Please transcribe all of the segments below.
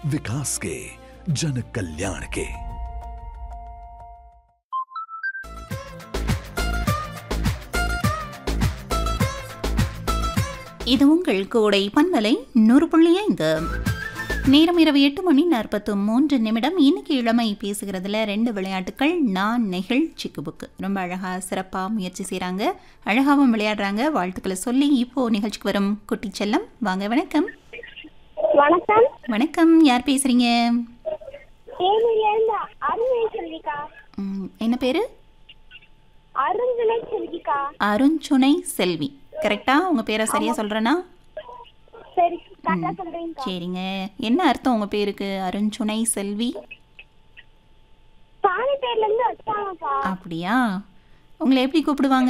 विकास के, जन कल्याण के। இது உங்கள் கோடை பன்மலை 100.5. நேரம் இரவு 8:43. இன்னைக்கு இளமை பேசுகிறதுல 2 விளையாட்டுக்கள். நான் நெகிழ் சிக்கு புக்கு ரொம்ப அழகாக சிறப்பாக முயற்சி செய்கிறாங்க, அழகாகவும் விளையாடுறாங்க. வாழ்த்துக்களை சொல்லி இப்போ நிகழ்ச்சிக்கு வரும் குட்டி செல்லம். வாங்க. வணக்கம். வணக்கம். வணக்கம். யார் பேசுறீங்க? என்ன பேரு? அருஞ்சுனை செல்வி. கரெக்டா? உங்க பேரை சரியா சொல்றேனா? சரிங்க. என்ன அர்த்தம் உங்க பேருக்கு அருஞ்சுனை செல்வி? அப்படியா? உங்களை எப்படி கூப்பிடுவாங்க?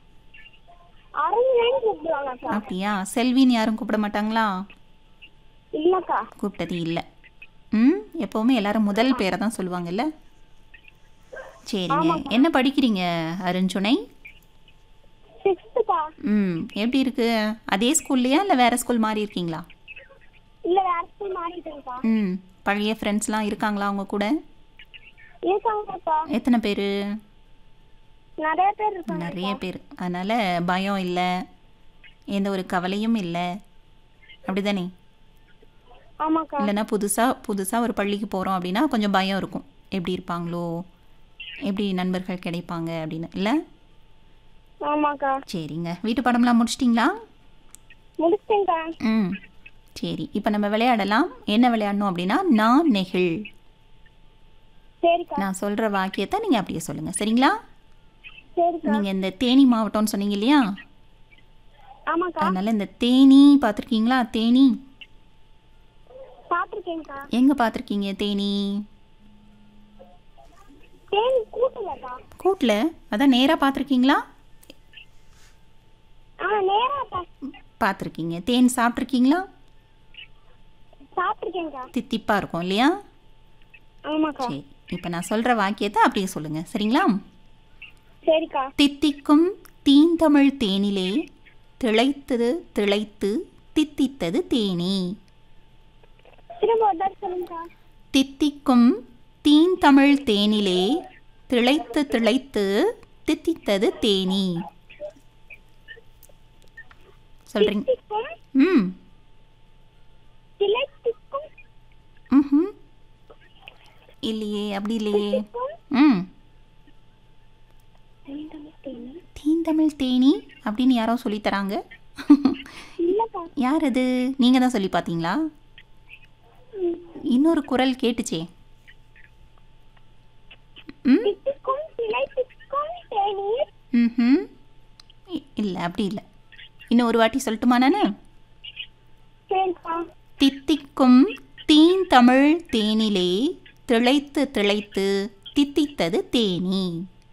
அப்படியா? செல்வின்னு யாரும் கூப்பிட மாட்டாங்களா? கூப்பிட்டது இல்லை. எப்பவுமே எல்லாரும் முதல் பேரை தான் சொல்லுவாங்கல்ல. சரிங்க. என்ன படிக்கிறீங்க அருஞ்சுனை? எப்படி இருக்கு? அதே ஸ்கூல்லையா இல்லை வேற ஸ்கூல் மாறி இருக்கீங்களா? பழைய ஃப்ரெண்ட்ஸ்லாம் இருக்காங்களா உங்க கூட? எத்தனை பேரு? நிறைய பேர். அதனால பயம் இல்லை, எந்த ஒரு கவலையும் இல்லை, அப்படிதானே? இல்லைன்னா புதுசா ஒரு பள்ளிக்கு போகிறோம் அப்படின்னா கொஞ்சம் பயம் இருக்கும். எப்படி இருப்பாங்களோ, எப்படி நண்பர்கள் கிடைப்பாங்க அப்படின்னு இல்லை? சரிங்க. வீட்டு பாடம்லாம் முடிச்சிட்டிங்களா? சரி, இப்போ நம்ம விளையாடலாம். என்ன விளையாடணும் அப்படின்னா நான் நெகிழ். நான் சொல்கிற வாக்கியத்தை நீங்கள் அப்படியே சொல்லுங்கள். சரிங்களா? நீங்கள் இந்த தேனி மாவட்டம்னு சொன்னீங்க இல்லையா? அதனால இந்த தேனி பார்த்துருக்கீங்களா? தேனி எங்கே பார்த்துருக்கீங்க? தேனி கூட்டில். அதான் நேராக பார்த்துருக்கீங்களா? பார்த்துருக்கீங்க. தேன் சாப்பிட்ருக்கீங்களா? தித்திப்பா இருக்கும் இல்லையா? சரி, இப்போ நான் சொல்கிற வாக்கியத்தை அப்படியே சொல்லுங்க. சரிங்களா? தித்திக்கும் தீந்தமிழ் தேனிலே திளைத்தது திளைத்து தித்தித்தது தேனி. தித்திக்கும் தீந்தமிழ் தேனிலே திளைத்து திளைத்து தித்தித்தது தேனி. சொல்றீங்க? இல்லையே, அப்படி இல்லையே. தீந்தமிழ் தேனி அப்படின்னு யாரோ சொல்லி தராங்க. யார் அது? நீங்க தான் சொல்லி பார்த்தீங்களா? இன்னொரு குரல் கேட்டுச்சே. இல்லை, அப்படி இல்லை. இன்னும் ஒரு வாட்டி சொல்லட்டுமா நானு? தித்திக்கும் தீந்தமிழ் தேனிலே திளைத்து திளைத்து தித்தித்தது தேனி.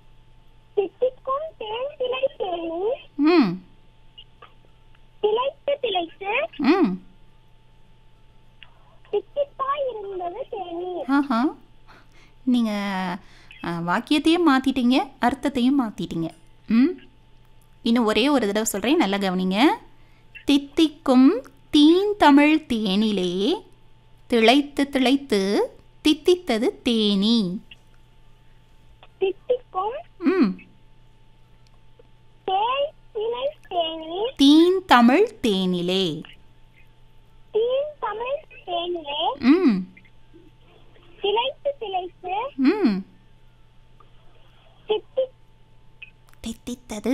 நீங்க வாக்கியத்தையும் மாத்திட்டீங்க, அர்த்தத்தையும் மாத்திட்டீங்க. இன்னும் ஒரே ஒரு தடவை சொல்கிறேன், நல்லா கவனிங்க. தித்திக்கும் தீந்தமிழ் தேனிலே திளைத்து திளைத்து தித்தித்தது தேனி. தீந்தமிழ் தேனிலே தித்தித்தது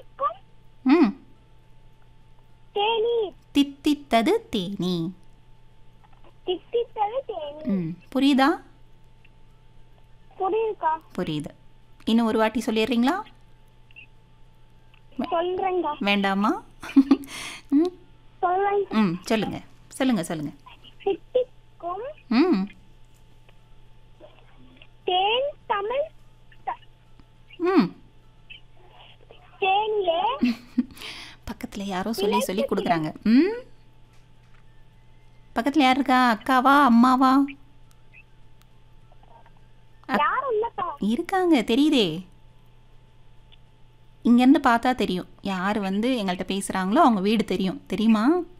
தித்தித்தது தேனி. புரியுதா? புரியுது. இன்னும் ஒரு வாட்டி சொல்லிடுறீங்களா? வேண்டாமா? சொல்லுங்க சொல்லுங்க சொல்லுங்க. பக்கத்துல யாரோ சொல்லி சொல்லி கொடுக்குறாங்க. பக்கத்துல யார் இருக்கா? அக்காவா, அம்மாவா? இருக்காங்க, தெரியுதே. இங்கேருந்து பார்த்தா தெரியும் யார் வந்து எங்கள்கிட்ட பேசுகிறாங்களோ அவங்க வீடு தெரியும். தெரியுமா?